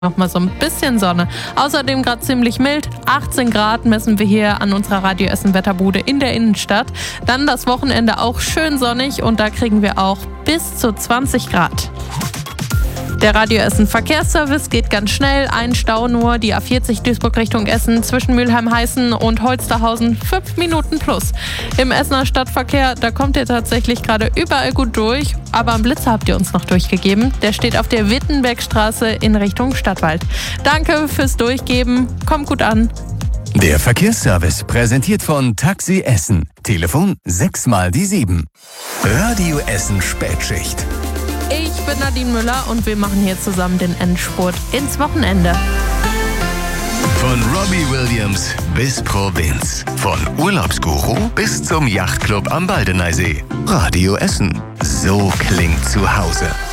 Nochmal so ein bisschen Sonne. Außerdem gerade ziemlich mild. 18 Grad messen wir hier an unserer Radio Essen Wetterbude in der Innenstadt. Dann das Wochenende auch schön sonnig und da kriegen wir auch bis zu 20 Grad. Der Radio Essen Verkehrsservice geht ganz schnell. Ein Stau nur, die A40 Duisburg Richtung Essen zwischen Mülheim-Heißen und Holsterhausen 5 Minuten plus. Im Essener Stadtverkehr, da kommt ihr tatsächlich gerade überall gut durch. Aber einen Blitzer habt ihr uns noch durchgegeben. Der steht auf der Wittenbergstraße in Richtung Stadtwald. Danke fürs Durchgeben. Kommt gut an. Der Verkehrsservice präsentiert von Taxi Essen. Telefon 6x7. Radio Essen Spätschicht. Ich bin Nadine Müller und wir machen hier zusammen den Endspurt ins Wochenende. Von Robbie Williams bis Provinz. Von Urlaubsguru bis zum Yachtclub am Baldeneysee. Radio Essen. So klingt zu Hause.